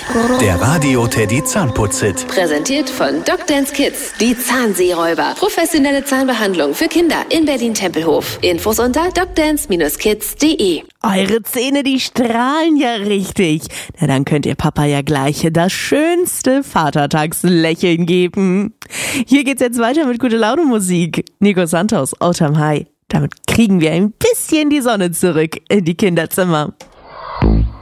Der Radio-Teddy Zahnputz-Hit. Präsentiert von Dr. Kids. Die Zahnseeräuber. Professionelle Zahnbehandlung für Kinder in Berlin-Tempelhof. Infos unter drdance-kids.de. Eure Zähne, die strahlen ja richtig. Na, dann könnt ihr Papa ja gleich das schönste Vatertagslächeln geben. Hier geht's jetzt weiter mit gute Laune Musik. Nico Santos, Autumn High. Damit kriegen wir ein bisschen die Sonne zurück in die Kinderzimmer.